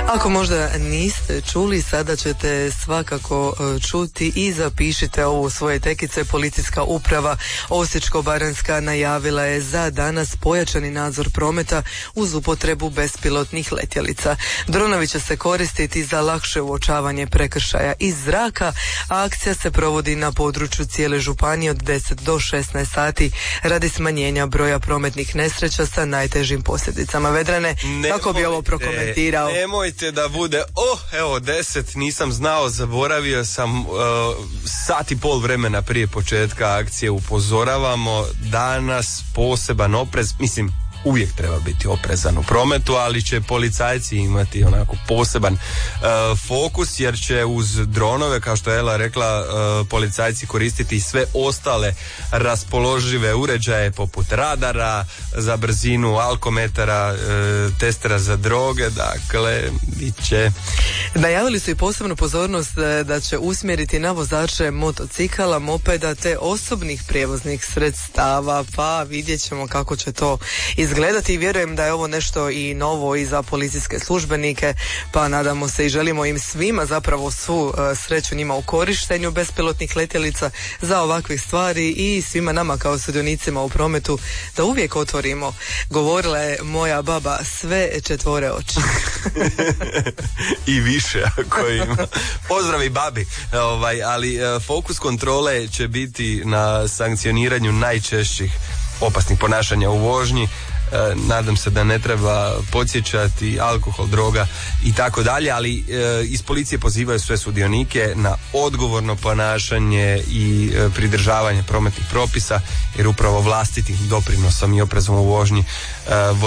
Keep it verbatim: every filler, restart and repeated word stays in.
Ako možda niste čuli, sada ćete svakako čuti i zapišite ovo u svoje tekice. Policijska uprava Osječko-baranjska najavila je za danas pojačani nadzor prometa uz upotrebu bespilotnih letjelica. Dronovi će se koristiti za lakše uočavanje prekršaja iz zraka, a akcija se provodi na području cijele županije od deset do šesnaest sati radi smanjenja broja prometnih nesreća sa najtežim posljedicama. Vedrane, ne, kako bi ovo prokomentirao? Nemojte da bude, oh, evo, deset, nisam znao, zaboravio sam, uh, sat i pol vremena prije početka akcije upozoravamo, danas poseban oprez, mislim, uvijek treba biti oprezan u prometu, ali će policajci imati onako poseban uh, fokus, jer će uz dronove, kao što je Ela rekla, uh, policajci koristiti sve ostale raspoložive uređaje poput radara za brzinu, alkometara, uh, testera za droge, dakle, bit će. Najavili su i posebnu pozornost da će usmjeriti na vozače motocikala, mopeda te osobnih prijevoznih sredstava, pa vidjet ćemo kako će to izgledati i vjerujem da je ovo nešto i novo i za policijske službenike, pa nadamo se i želimo im svima zapravo svu uh, sreću njima u korištenju bespilotnih letjelica za ovakve stvari i svima nama kao sudionicima u prometu da uvijek otvorimo, govorila je moja baba, sve četvore oči. I više ako ima. Pozdravi babi. Ovaj, ali uh, fokus kontrole će biti na sankcioniranju najčešćih opasnih ponašanja u vožnji. E, nadam se da ne treba podsjećati alkohol, droga i tako dalje, ali e, iz policije pozivaju sve sudionike na odgovorno ponašanje i e, pridržavanje prometnih propisa, jer upravo vlastitim doprinosom i oprezom u vožnji e,